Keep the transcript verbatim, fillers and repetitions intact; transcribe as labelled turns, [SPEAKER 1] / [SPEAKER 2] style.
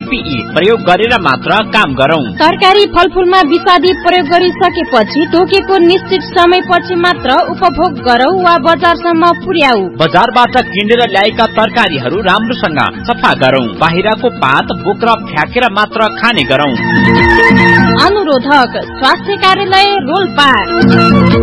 [SPEAKER 1] PPE प्रयोग गरेर मात्र काम गरौं।
[SPEAKER 2] तरकारी फलफूलमा विषादी प्रयोग गरिसकेपछि तोकेको निश्चित समयपछि मात्र उपभोग गरौं वा बजारसम्म पुर्याऊ।
[SPEAKER 1] बजारबाट किनेर ल्याएका तरकारीहरू राम्रोसँग सफा गरौं। बाहिरको पात बोक्र फ्याँकेर मात्र खाने गरौं।
[SPEAKER 2] अनुरोधक स्वास्थ्य कार्यालय रोल्पा।